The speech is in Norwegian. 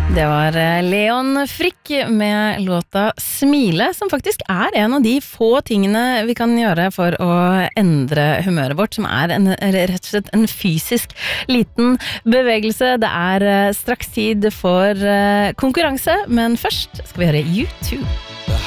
Det var Leon Frick med låta Smile, som faktisk er en av de få tingene vi kan gjøre for å endre humøret vårt, som er rett og slett en fysisk liten bevegelse. Det er straks tid for konkurranse, men først skal vi høre U2.